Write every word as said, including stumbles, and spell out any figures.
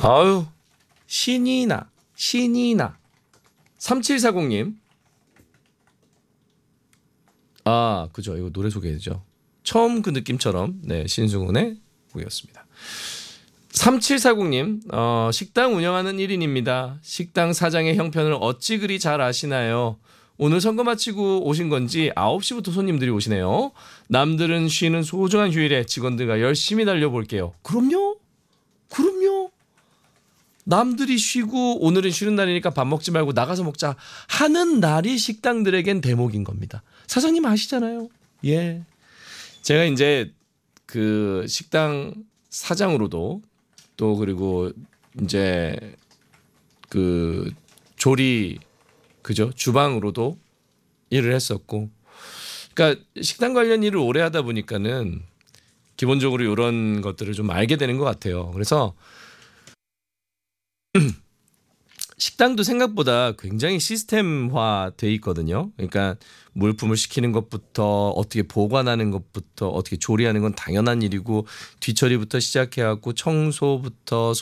아유, 신이 나, 신이 나. 삼칠사공님. 아, 그죠. 이거 노래 소개해야죠. 처음 그 느낌처럼. 네, 신승훈의 곡이었습니다. 삼칠사공님, 어, 식당 운영하는 일 인입니다. 식당 사장의 형편을 어찌 그리 잘 아시나요? 오늘 선거 마치고 오신 건지 아홉 시부터 손님들이 오시네요. 남들은 쉬는 소중한 휴일에 직원들과 열심히 달려볼게요. 그럼요? 그럼요? 남들이 쉬고 오늘은 쉬는 날이니까 밥 먹지 말고 나가서 먹자 하는 날이 식당들에겐 대목인 겁니다. 사장님 아시잖아요. 예. 제가 이제 그 식당 사장으로도 또 그리고 이제 그 조리 그죠? 주방으로도 일을 했었고, 그러니까 식당 관련 일을 오래 하다 보니까는 기본적으로 이런 것들을 좀 알게 되는 것 같아요. 그래서 식당도 생각보다 굉장히 시스템화 돼 있거든요. 그러니까 물품을 시키는 것부터 어떻게 보관하는 것부터 어떻게 조리하는 건 당연한 일이고 뒤처리부터 시작해갖고 청소부터